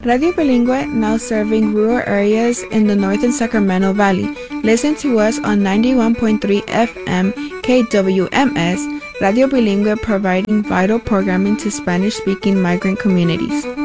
Radio Bilingüe, now serving rural areas in the northern Sacramento Valley. Listen to us on 91.3 FM KWMS, Radio Bilingüe, providing vital programming to Spanish-speaking migrant communities.